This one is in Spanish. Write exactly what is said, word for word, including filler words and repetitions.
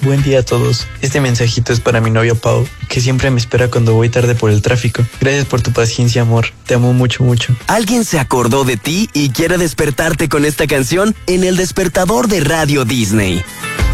Buen día a todos. Este mensajito es para mi novio Pau, que siempre me espera cuando voy tarde por el tráfico. Gracias por tu paciencia, amor. Te amo mucho, mucho. ¿Alguien se acordó de ti y quiere despertarte con esta canción? En el despertador de Radio Disney.